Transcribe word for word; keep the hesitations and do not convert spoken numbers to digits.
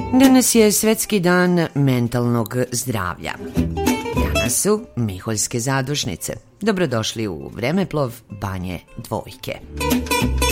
Danas je Svetski dan mentalnog zdravlja. Danas su Miholjske zadušnice. Dobrodošli u Vremeplov Banje Dvojke.